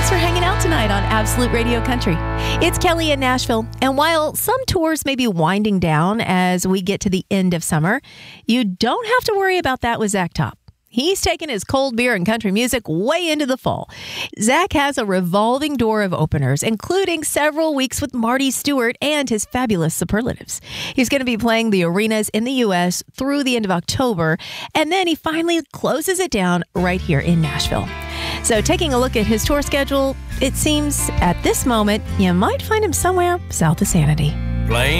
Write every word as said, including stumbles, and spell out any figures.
Thanks for hanging out tonight on Absolute Radio Country. It's Kelly in Nashville, and while some tours may be winding down as we get to the end of summer, you don't have to worry about that with Zach Top. He's taking his cold beer and country music way into the fall. Zach has a revolving door of openers, including several weeks with Marty Stewart and his fabulous superlatives. He's going to be playing the arenas in the U S through the end of October, and then he finally closes it down right here in Nashville. So taking a look at his tour schedule, it seems at this moment you might find him somewhere south of Sanity. Plain